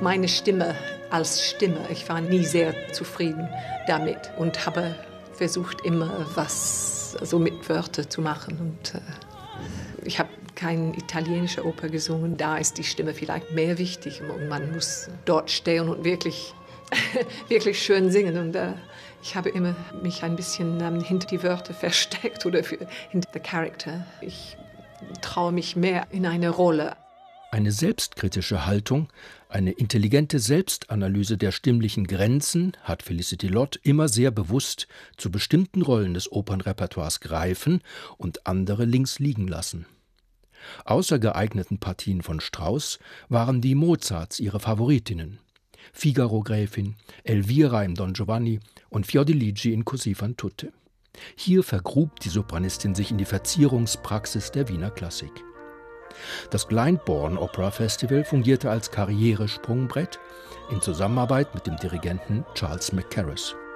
meine Stimme als Stimme. Ich war nie sehr zufrieden damit und habe versucht, immer was so mit Wörtern zu machen. Und ich habe keine italienische Oper gesungen. Da ist die Stimme vielleicht mehr wichtig und man muss dort stehen und wirklich, wirklich schön singen. Und ich habe immer mich ein bisschen hinter die Wörter versteckt oder hinter den Charakter. Ich traue mich mehr in eine Rolle. Eine selbstkritische Haltung, eine intelligente Selbstanalyse der stimmlichen Grenzen hat Felicity Lott immer sehr bewusst zu bestimmten Rollen des Opernrepertoires greifen und andere links liegen lassen. Außer geeigneten Partien von Strauss waren die Mozarts ihre Favoritinnen. Figaro-Gräfin, Elvira im Don Giovanni und Fiordiligi in Così fan tutte. Hier vergrub die Sopranistin sich in die Verzierungspraxis der Wiener Klassik. Das Glyndebourne Opera Festival fungierte als Karrieresprungbrett in Zusammenarbeit mit dem Dirigenten Charles Mackerras.